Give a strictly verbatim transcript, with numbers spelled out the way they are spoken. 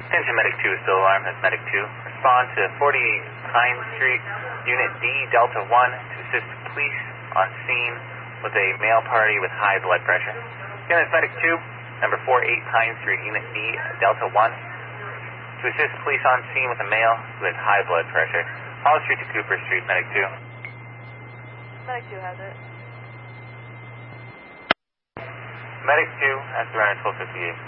Attention Medic two is still alarmed. That's Medic two. Respond to forty-eight Pine Street, Unit D, Delta one, to assist police on scene with a male party with high blood pressure. Again, that's Medic two, number forty-eight Pine Street, Unit D, Delta one, to assist police on scene with a male with high blood pressure. Hollis Street to Cooper Street, Medic two. Medic two has it. Medic two, that's around twelve fifty-eight.